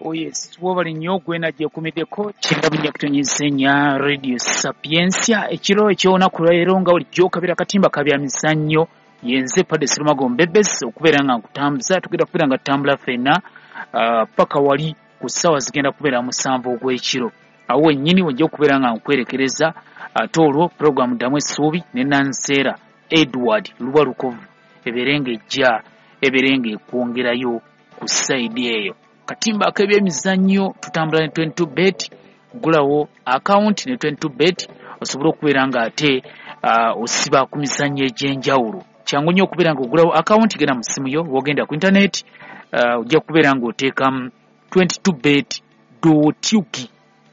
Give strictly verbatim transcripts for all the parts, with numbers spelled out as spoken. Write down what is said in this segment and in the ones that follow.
Oh yes, wabali nnyo gwena gye kumideko kindabunya kutonyezenya Radio Sapiensia ekiro eky'olunaku lwaleero nga bulijjo kabira katimba kabya mizannyo yenze Padde Sserumagombe Bebes okubeera nga nkutambuza tugenda kubeera nga tutambula ffenna uh, paka wali ku ssaawa zigenda kubeera musanvu ogw'ekiro awo wennyini wajja okubeera nga nkwerekereza ate olwo puroguramu ddamu essuubi ne Nanseera Edward Lubalukovu ebeere ng'ejja ebeere ng'ekwongerayo ku sayidi eyo. Katimba k'ebyemizannyo tutambula ne twenty-two bet gulawo account ne twenty-two bet osobola okubeera nga ate uh, osiba ku mizannyo egy'enjawulo. Kyangu nnyo okubeera nga ogulawo account genda mu ssimu yo wogenda ku internet uh, ojja kubeera nga oteekamu twenty-two bet dot u k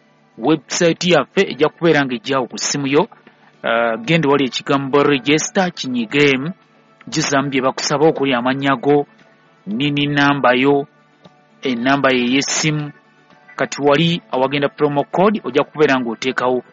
website yaffe ejja kubeera nga ejjaawo ku ssimu yo. Uh, genda wali ekigambo register kinyigemu gizamu bye bakusaba okuli amannya go nini namba yo enamba ye y'essimu kati wali awagenda promo code ojja kubeera nga oteekawo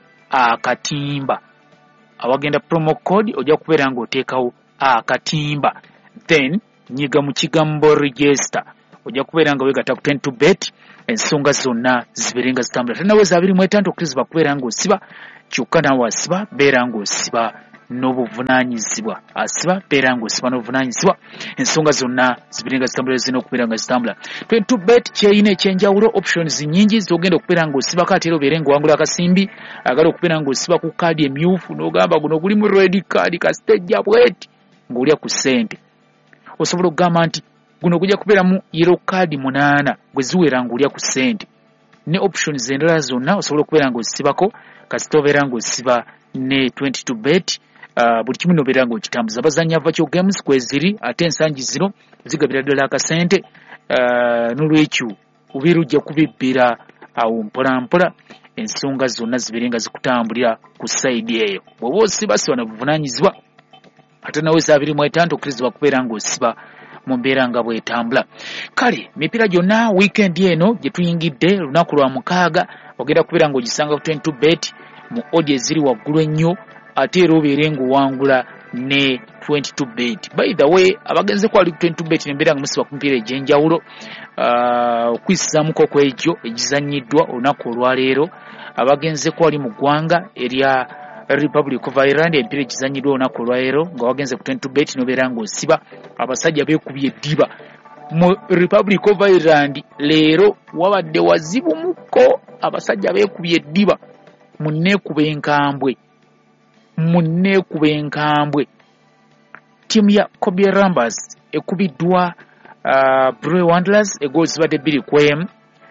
akatimba awagenda promo code ojja kubeera nga oteekawo akatimba then nyiga mu kigambo register ojja kubeera nga weegatta ku twenty-two bet ensonga zonna zibeere nga zitambula tannaweza abiri mu etaano okukkiriza kubeera nga osiba kyokka naawe asiba beera nga osiba n'obuvunaanyizibwa asiba beera nga osiba n'obuvunaanyizibwa ensonga zonna zibeere nga zitambula zirina okubeera nga zitambula. twenty-two bet kyeyina ekyenjawulo options nnyingi zogenda okubeera nga osibako ate era obeere nga wangula akasimbi agala okubeera nga osiba ku kaadi emyufu n'ogamba guno gulimu red card kasitejja bweti ng'olya ku ssente. Osobola okugamba nti guno gujja kubeeramu yellow card munaana bwe ziwera ng'olya ku ssente ne options endala zonna osobola okubeera nga osibako kasita obeera nga osiba ne twenty-two bet. Uh, buli kimu nobeera nga okitambuza bazanya virtual games kweziri ate ensangi zino zigabira ddala akasente uh, n'olwekyo obeera ojja kubibbira awo mpola mpola ensonga zonna zibeere nga zikutambulira ku sayidi eyo. Bw'oba osiba siba na buvunaanyizibwa ate nawe saa abiri mu etaano okkirizibwa kubeera nga osiba mu mbeera nga bw'etambula. Kale emipiira gyonna weekend eno gye tuyingidde lunaku lwa mukaaga ogenda kubeera nga ogisanga ku twenty-two bet mu odi eziri waggulu ennyo ate era obeere ng'owangula ne twenty-two bet. By the way abagenze kwali ku twenty-two bet nembeera nga musiba ku mipiira egy'enjawulo uh, okwisizaamuko kw'egyo egizannyiddwa olunaku olwaleero. Abagenze kwali mu ggwanga erya Republic of Ireland emipiira egizannyiddwa olunaku olwaleero nga wagenze ku twenty-two bet nobeera ng'osiba. Abasajja beekubye eddiba mu Republic of Ireland leero wabadde wazibu mukko abasajja beekubye eddiba munneekuba enkambwe munneekuba enkambwe. Ttiimu ya Kobe Rambers ekubiddwa uh, Bray Wanderers egoli zibadde bbiri ku emu.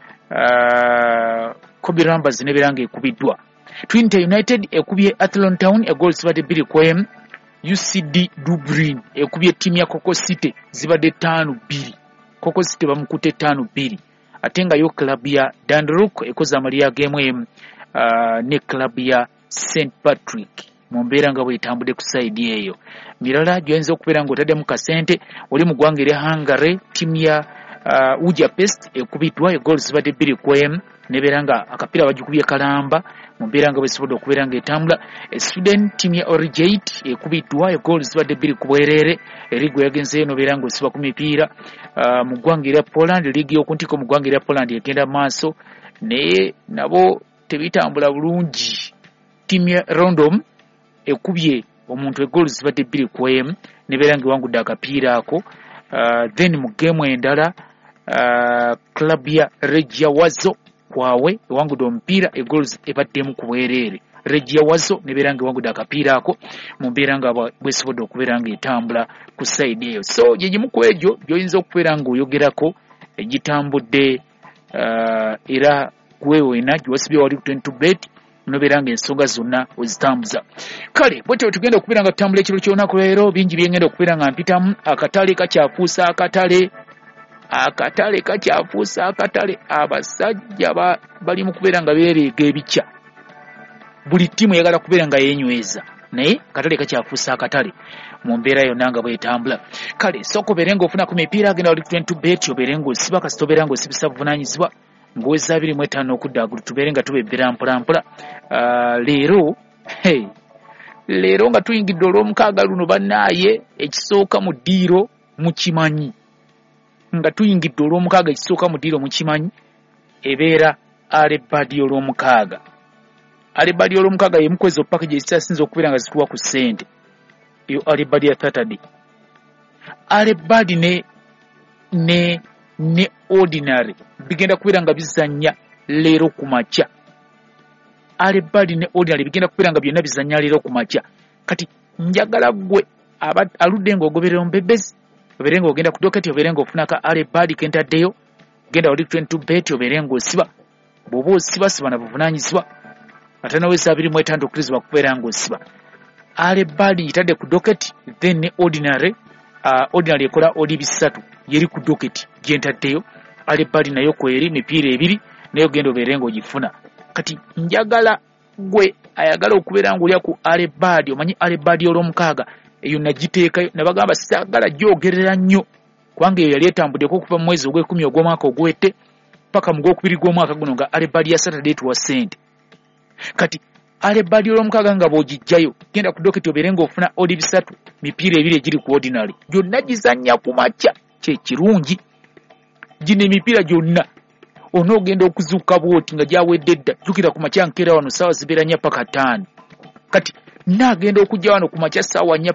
uh, Kobe Rambers nebeera nga ekubiddwa. Trinity United ekubye Athlone Town egoli zibadde bbiri ku emu. U C D Dublin ekubye ttiimu ya Coco City zibadde ttaano bbiri. Coco City bamukute ttaano bbiri ate nga yo club ya Dundalk ekoze amalira gemu emu uh, ne club ya Saint Patrick mu mbeera nga bwetambudde ku sayidi eyo. Mirala gyoyinza okubeera ng'otaddemu kasente oli mu ggwanga erya Hungary ttiimu ya uh, Budapest ekubiddwa egoli zibadde bbiri ku emu nebeera nga akapiira bagikubye kalamba mu mbeera nga bwesobodde okubeera ng'etambula. Sweden ttiimu ya Orgeit ekubiddwa egoli zibadde bbiri ku bwereere erigo yagenzeyo nobeera ng'osiba ku mipiira. Uh, mu ggwanga erya Poland liigi y'okuntiko mu ggwanga erya Poland egenda maaso naye nabo tebitambula bulungi. Ttiimu ya Random ekubye omuntu egoli zibadde bbiri ku emu nebeera ng'ewangudde akapiira ako. Uh, then mu geemu endala uh, club ya Regia Wazo kwawe ewangudde omupiira egoli ebaddemu ku bwereere. Regia Wazo nebeera ng'ewangudde akapiira ako mu mbeera nga bwesobodde okubeera ng'etambula ku sayidi eyo. So gye gimu ku egyo gy'oyinza okubeera ng'oyogerako egitambudde uh, era gwe wena gyewasibye wali ku twenty-two bet nobeera ng'ensonga zonna ozitambuza. Kale bwetyo tugenda okubeera nga tutambula ekiro ky'olunaku leero bingi byengenda okubeera nga mpitamu. Akatale kakyafuusa akatale akatale kakyafuusa akatale abasajja ba, bali mu kubeera nga beereega ebikya. Buli ttiimu eyagala kubeera nga yeenyweza naye akatale kakyafuusa akatale mu mbeera yonna nga bwetambula. Kale sooka obeere ng'ofuna ku mipiira agenda wali ku twenty-two bet obeere ng'osiba kasita obeera ng'osibisa buvunaanyizibwa ng'oweza abiri mu etaano okuddagulu tubeere nga tubebbera mpola mpola. Uh, leero hey, leero nga tuyingidde olw'omukaaga luno bannaaye ekisooka mu ddiiro mukimanyi nga tuyingidde olw'omukaaga ekisooka mu ddiiro mukimanyi ebeera alebadi olw'omukaaga. Alebadi olw'omukaaga ye mukwezi package ezisinza okubeera nga zituwa ku ssente. Yo alebadi ya Saturday. Alebadi ne ne ne ordinary bigenda kubeera nga bizannya leero ku makya. Alebadi ne ordinary bigenda kubeera nga byonna bizannya leero ku makya. Kati njagala gwe aludde ng'ogoberera omubebbezi, obeere ng'ogenda ku doketi, obeere ng'ofunaka alebadi kentaddeyo, genda wali twenty-two bet obeere ng'osiba. Bw'oba osiba siba na buvunaanyizibwa. Ate naweza abiri mu etaano okukirizibwa kubeera ng'osiba. Alebadi yitadde ku doketi, then ne ordinary, uh, ordinary ekola odi bisatu yeri ku doketi gyentaddeyo. Alebadi nayo kweri mipiira ebiri nayo genda obeere ng'ogifuna. Kati njagala gwe ayagala okubeera ng'olya ku alebadi, omanyi alebadi olw'omukaaga eyo nagiteekayo, nabagamba saagala gyogerera nnyo kubanga eyo yali etambuddeko okuva mu mwezi ogw'ekumi ogw'omwaka ogwette paka mu gwokubiri gw'omwaka guno nga alebadi ya Saturday tuwa ssente. Kati alebadi olw'omukaaga nga bw'ogijjayo genda ku doketi obeere ng'ofuna odi bisatu mipiira ebiri egiri ku ordinary gyonna gizannya ku makya. Kye kirungi gino emipiira gyonna onoogenda okuzuuka bwoti nga gyawedde dda. Jjukira ku makya nkeera wano ssaawa zibeera nnya paka ttaano. Kati naagenda okujja wano ku makya ssaawa nnya